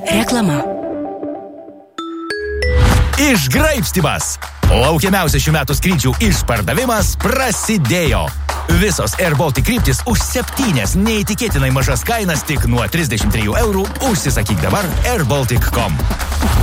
Reklama. Išgraibstymas. Laukiamiausias šių metų skrydžių išpardavimas prasidėjo. Visos Air Baltic kryptys už 7 neįtikėtinai mažas kainas tik nuo 33 eurų. Užsisakyk dabar airbaltic.com.